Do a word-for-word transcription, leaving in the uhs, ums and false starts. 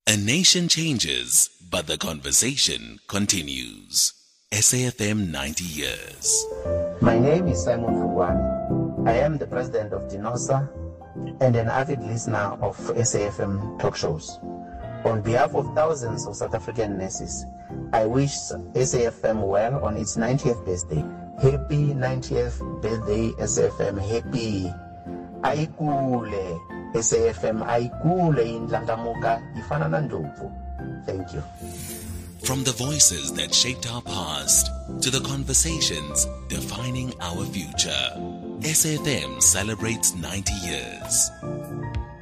A nation changes, but the conversation continues. S A F M ninety years. My name is Simon Fugwani. I am the president of DINOSA and an avid listener of S A F M talk shows. On behalf of thousands of South African nurses, I wish S A F M well on its ninetieth birthday. Happy ninetieth birthday, S A F M. Happy. Aikule. S A F M aikule indlangamuka ifana na ndovu. Thank you. From the voices that shaped our past to the conversations defining our future, S A F M celebrates ninety years.